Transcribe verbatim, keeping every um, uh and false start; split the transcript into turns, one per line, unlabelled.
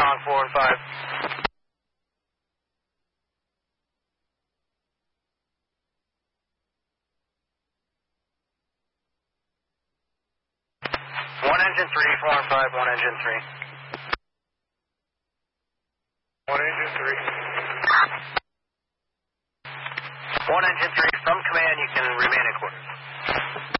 strong, four and five. One engine three, four and five, one engine three. One engine three. One engine three, from command you can remain in quarters.